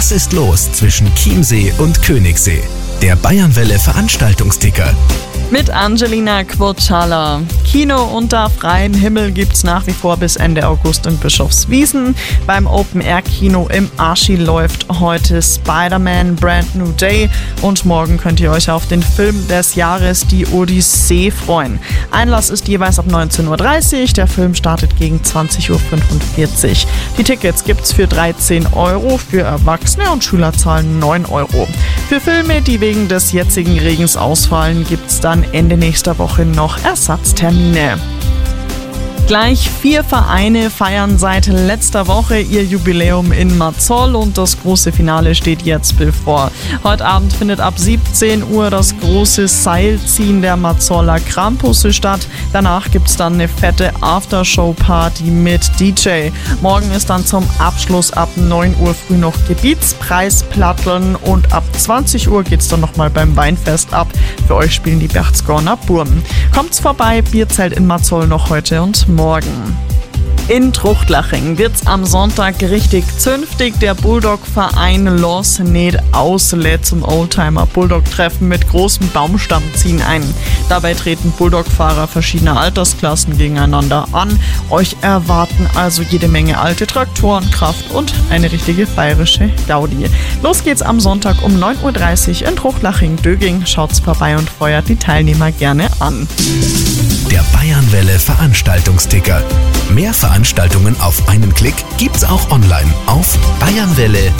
Was ist los zwischen Chiemsee und Königssee? Der Bayernwelle Veranstaltungsticker. Mit Angelina Quocciala. Kino unter freiem Himmel gibt's nach wie vor bis Ende August in Bischofswiesen. Beim Open-Air-Kino im Aschi läuft heute Spider-Man Brand New Day und morgen könnt ihr euch auf den Film des Jahres, die Odyssee, freuen. Einlass ist jeweils ab 19.30 Uhr, der Film startet gegen 20.45 Uhr. Die Tickets gibt's für 13 €, für Erwachsene und Schüler zahlen 9 €. Für Filme, die wegen des jetzigen Regens ausfallen, gibt's dann Ende nächster Woche noch Ersatztermine. Gleich 4 Vereine feiern seit letzter Woche ihr Jubiläum in Marzol und das große Finale steht jetzt bevor. Heute Abend findet ab 17 Uhr das große Seilziehen der Marzoler Krampusse statt. Danach gibt es dann eine fette Aftershow-Party mit DJ. Morgen ist dann zum Abschluss ab 9 Uhr früh noch Gebietspreisplatteln und ab 20 Uhr geht es dann nochmal beim Weinfest ab. Für euch spielen die Berchtesgadener Burm. Kommt's vorbei, Bierzelt in Marzol noch heute und morgen. In Truchtlaching wird's am Sonntag richtig zünftig. Der Bulldog-Verein Los Ned aus lädt zum Oldtimer-Bulldog-Treffen mit großem Baumstamm ziehen ein. Dabei treten Bulldog-Fahrer verschiedener Altersklassen gegeneinander an. Euch erwarten also jede Menge alte Traktoren, Kraft und eine richtige bayerische Gaudi. Los geht's am Sonntag um 9.30 Uhr in Truchtlaching-Döging. Schaut's vorbei und feuert die Teilnehmer gerne an. Der Bayernwelle Veranstaltungsticker. Mehr Veranstaltungen auf einen Klick gibt's auch online auf bayernwelle.at.